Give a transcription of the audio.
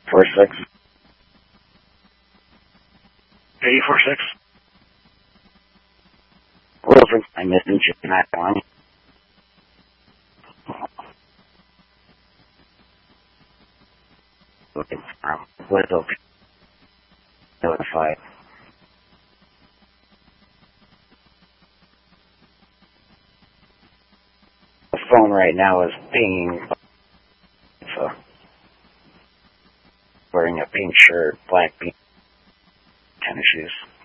46. 8046. Wilson, I missed you not long. Looking from Little notified. The phone right now is pinging. So, wearing a pink shirt, black tennis shoes.